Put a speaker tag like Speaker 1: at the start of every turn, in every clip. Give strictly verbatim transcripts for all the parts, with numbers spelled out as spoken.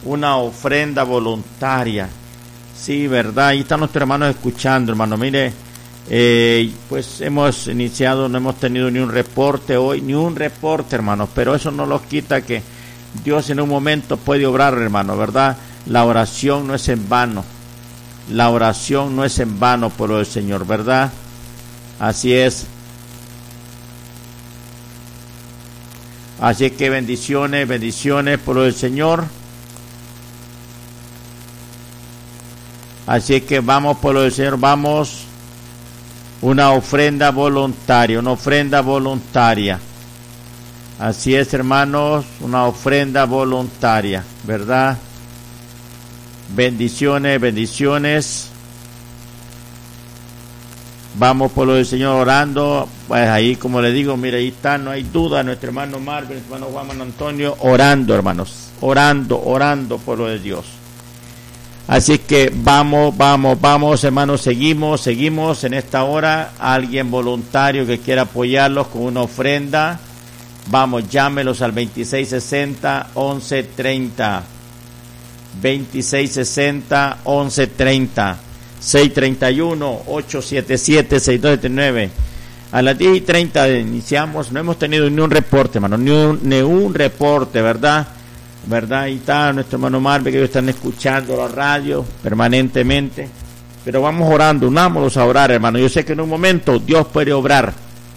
Speaker 1: una ofrenda voluntaria. Sí, verdad, ahí están nuestros hermanos escuchando, hermano. Mire, eh, pues hemos iniciado, no hemos tenido ni un reporte hoy, ni un reporte, hermanos, pero eso no nos quita que Dios en un momento puede obrar, hermano, ¿verdad? La oración no es en vano, la oración no es en vano, por el Señor, ¿verdad? Así es. Así que bendiciones, bendiciones por el Señor. Así que vamos por lo del Señor, vamos, una ofrenda voluntaria, una ofrenda voluntaria. Así es, hermanos, una ofrenda voluntaria, ¿verdad? Bendiciones, bendiciones. Vamos por lo del Señor orando. Pues ahí, como le digo, mire, ahí está, no hay duda, nuestro hermano Marvin, nuestro hermano Juan Manuel Antonio, orando, hermanos, orando, orando por lo de Dios. Así que vamos, vamos, vamos, hermanos, seguimos, seguimos en esta hora. Alguien voluntario que quiera apoyarlos con una ofrenda, vamos, llámelos al veintiséis sesenta, once treinta, veintiséis sesenta, once treinta, seis treinta y uno, ocho setenta y siete, sesenta y dos setenta y nueve. A las diez y treinta iniciamos, no hemos tenido ni un reporte, hermano, ni un, ni un reporte, ¿verdad? ¿Verdad? Ahí está nuestro hermano Marvin, que ellos están escuchando la radio permanentemente. Pero vamos orando, unámonos a orar, hermano. Yo sé que en un momento Dios puede obrar.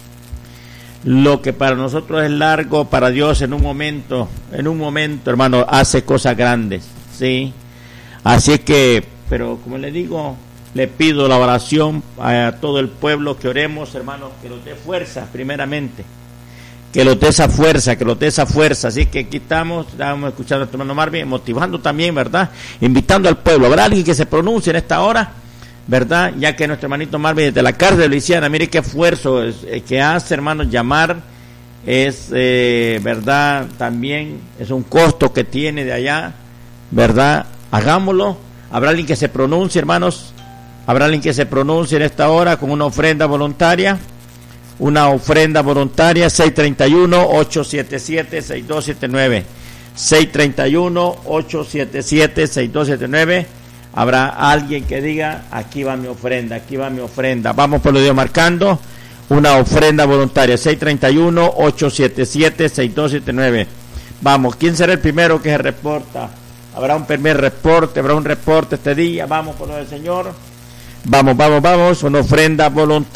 Speaker 1: Lo que para nosotros es largo, para Dios en un momento, en un momento, hermano, hace cosas grandes, ¿sí? Así que, pero como le digo, le pido la oración a todo el pueblo, que oremos, hermanos, que nos dé fuerza, primeramente. Que los dé esa fuerza, que los dé esa fuerza. Así que aquí estamos, estamos escuchando a nuestro hermano Marvin, motivando también, ¿verdad? Invitando al pueblo. ¿Habrá alguien que se pronuncie en esta hora? ¿Verdad? Ya que nuestro hermanito Marvin desde la cárcel de Luisiana, mire qué esfuerzo es, eh, que hace, hermanos, llamar. Es, eh, ¿verdad? También es un costo que tiene de allá, ¿verdad? Hagámoslo. ¿Habrá alguien que se pronuncie, hermanos? ¿Habrá alguien que se pronuncie en esta hora con una ofrenda voluntaria? Una ofrenda voluntaria, seis treinta y uno, ocho setenta y siete, sesenta y dos setenta y nueve. seis treinta y uno, ocho setenta y siete, sesenta y dos setenta y nueve. Habrá alguien que diga, aquí va mi ofrenda, aquí va mi ofrenda. Vamos por lo de Dios marcando. Una ofrenda voluntaria, seis treinta y uno, ocho setenta y siete, sesenta y dos setenta y nueve. Vamos, ¿quién será el primero que se reporta? Habrá un primer reporte, habrá un reporte este día. Vamos por lo del Señor. Vamos, vamos, vamos, una ofrenda voluntaria.